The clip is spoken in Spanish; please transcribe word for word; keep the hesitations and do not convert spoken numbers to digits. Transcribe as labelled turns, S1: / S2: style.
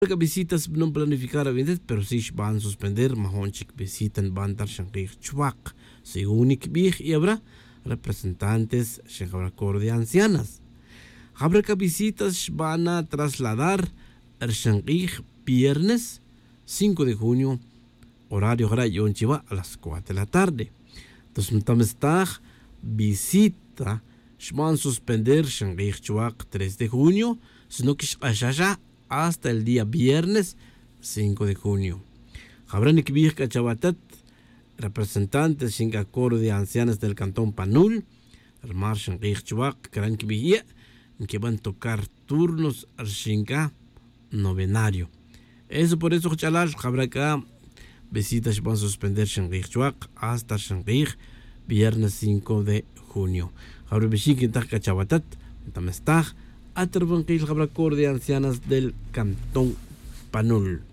S1: que visitas no planificadas, pero sí van a suspender, mahonchik visitan bandar Shanghai Chuac, según Ikbig, y habrá representantes de ancianas. Habrá que visitas van a trasladar el Shanghai viernes cinco de junio, horario Rayon Chiva a las cuatro de la tarde. Entonces, también visita, van a suspender Shanghai Chuac tres de junio, sino que hasta el día viernes cinco de junio. Habrá Nikbih Cachabatat, representantes sin coro de ancianas del cantón Panul, el mar Shanghai Chuac, que van a tocar turnos al Shinga novenario. Eso por eso, chalal, habrá acá visitas van a suspender Shanghai Chuac hasta Shanghai viernes cinco de junio. Habrá visitas Cachabatat, también está a Terbanquil Habrá coro de ancianas del cantón Panul.